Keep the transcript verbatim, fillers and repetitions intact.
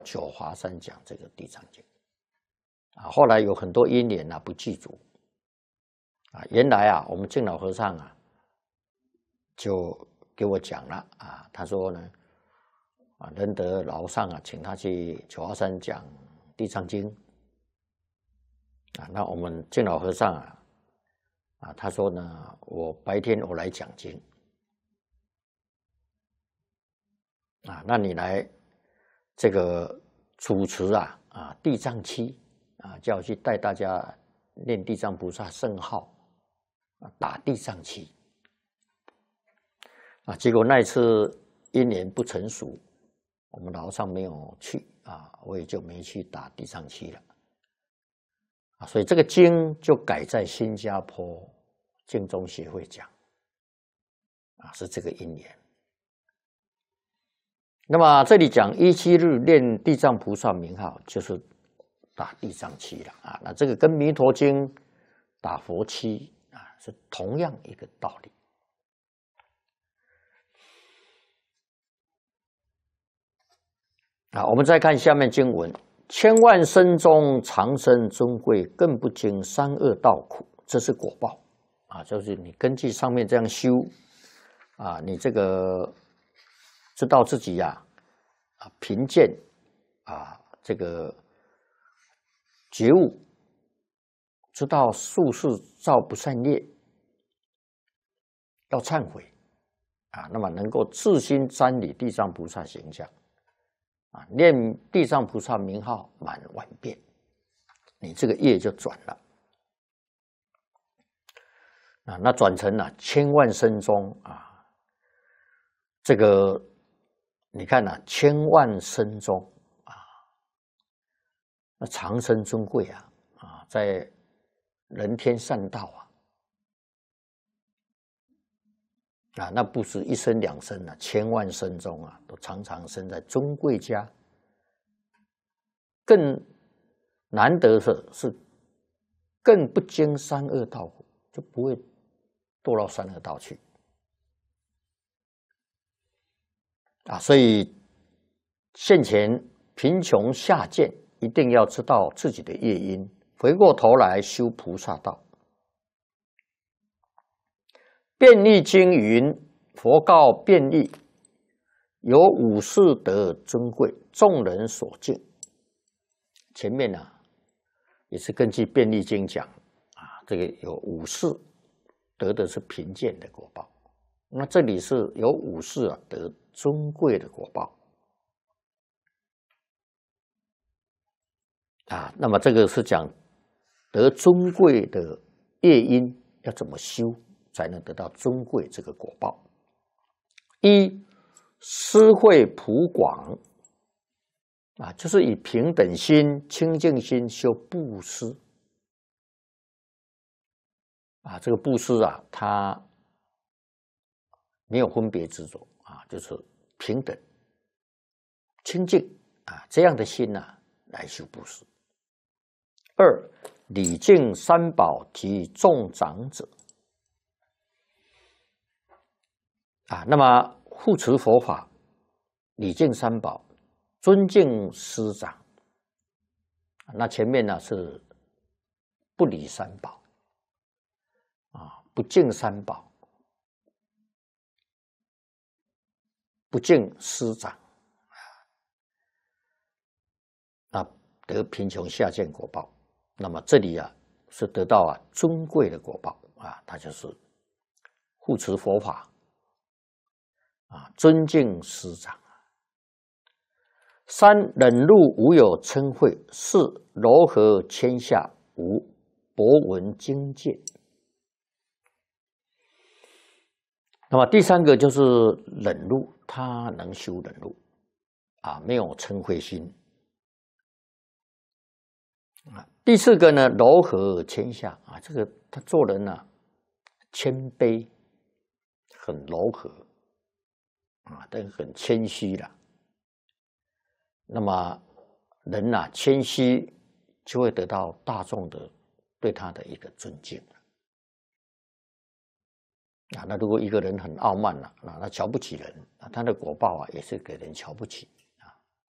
九华山讲这个《地藏经》啊，后来有很多因缘啊不具足啊，原来啊我们净老和尚啊就给我讲了啊，他说呢啊仁德老上啊请他去九华山讲《地藏经》啊，那我们净老和尚啊啊他说呢我白天我来讲经啊，那你来这个主持啊啊地藏期啊，叫我去带大家念地藏菩萨圣号啊，打地藏期啊，结果那一次因缘不成熟，我们老和尚没有去啊，我也就没去打地藏期了啊，所以这个经就改在新加坡净宗协会讲啊，是这个因缘。那么这里讲一七日念地藏菩萨名号，就是打地藏期了啊。那这个跟弥陀经打佛期啊是同样一个道理啊。我们再看下面经文：千万生中长生尊贵，更不经三恶道苦，这是果报啊。就是你根据上面这样修啊，你这个。知道自己呀、啊，啊贫贱啊，这个觉悟，知道术士造不善业，要忏悔啊，那么能够自心瞻礼地藏菩萨形象啊，念地藏菩萨名号满万遍，你这个业就转了啊，那转成了千万生中啊，这个。你看呐、啊，千万生中啊，那长生尊贵啊啊，在人天善道啊啊，那不是一生两生啊，千万生中啊，都常常生在尊贵家。更难得的是，更不经三恶道苦，就不会堕到三恶道去。啊，所以现前贫穷下贱，一定要知道自己的业因，回过头来修菩萨道。便利经云：佛告便利，有五事得尊贵，众人所敬。前面呢、啊，也是根据便利经讲啊，这个有五事得的是贫贱的果报。那这里是有五事啊得尊贵的果报啊，那么这个是讲得尊贵的业因要怎么修才能得到尊贵这个果报？一施惠普广啊，就是以平等心、清净心修布施啊，这个布施啊，它没有分别执着啊，就是平等、清净啊，这样的心呐、啊，来修布施。二礼敬三宝及众长者啊，那么护持佛法，礼敬三宝，尊敬师长。那前面呢是不理三宝啊，不敬三宝。不敬师长，那得贫穷下贱果报。那么这里啊是得到啊尊贵的果报啊，它就是护持佛法啊，尊敬师长。三忍辱无有嗔恚，四柔和谦下无博闻经戒。那么第三个就是忍辱，他能修忍辱啊，没有嗔恚心啊。第四个呢，柔和谦下啊，这个他做人呢、啊，谦卑，很柔和啊，但很谦虚了。那么人呐、啊，谦虚就会得到大众的对他的一个尊敬啊。那如果一个人很傲慢了、啊，那他瞧不起人啊，他的果报啊也是给人瞧不起。